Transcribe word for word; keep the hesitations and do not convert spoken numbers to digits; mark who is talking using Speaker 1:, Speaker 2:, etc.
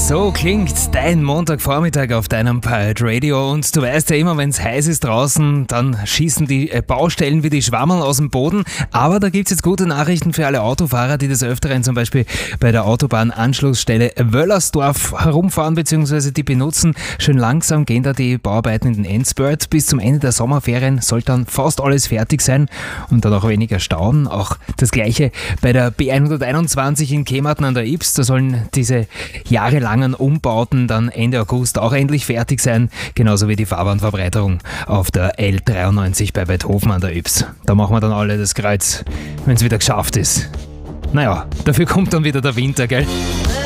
Speaker 1: So klingt dein Montagvormittag auf deinem Pirate Radio und du weißt ja immer, wenn es heiß ist draußen, dann schießen die Baustellen wie die Schwammerl aus dem Boden. Aber da gibt es jetzt gute Nachrichten für alle Autofahrer, die des Öfteren zum Beispiel bei der Autobahnanschlussstelle Wöllersdorf herumfahren bzw. die benutzen. Schön langsam gehen da die Bauarbeiten in den Endspurt. Bis zum Ende der Sommerferien soll dann fast alles fertig sein und dann auch weniger Stauen. Auch das gleiche bei der B hunderteinundzwanzig in Kematen an der Ybbs. Da sollen diese jahrelangen Umbauten dann Ende August auch endlich fertig sein, genauso wie die Fahrbahnverbreiterung auf der L dreiundneunzig bei Weidhofen an der Ybbs. Da machen wir dann alle das Kreuz, wenn es wieder geschafft ist. Naja, dafür kommt dann wieder der Winter, gell?